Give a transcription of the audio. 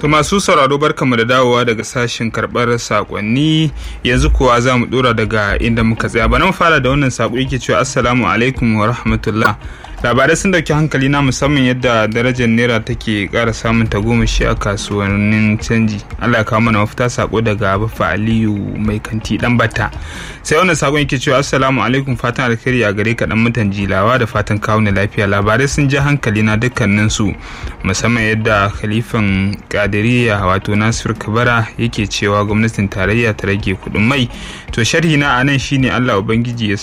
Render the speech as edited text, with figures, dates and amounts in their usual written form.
To masu sauraro barkanmu da dawowa daga sashen karɓar sakonni, yanzu kuwa za mu dora daga inda muka tsaya. Bana mu fara da wannan sako yake cewa assalamu alaikum wa rahmatullah. Labarai sun dauki hankali na musamman yadda darajar naira take ƙara samun tagomashi a kasuwannin canji. Allah ya kawo mana mafita. Sako daga Baffa Aliyu mai kanti dan bata. Sai wannan sakon yake cewa assalamu alaikum, fatan alkhairi a gare ka dan mutan Jilawa da fatan kawo na lafiya. Labarai sun ji hankali na dukkanin su, musamman yadda khalifan Qadiriyya wato Nasir Kabara yake cewa gwamnatin tarayya ta rage kuɗin mai. To sharhi na anan shine Allah ubangiji ya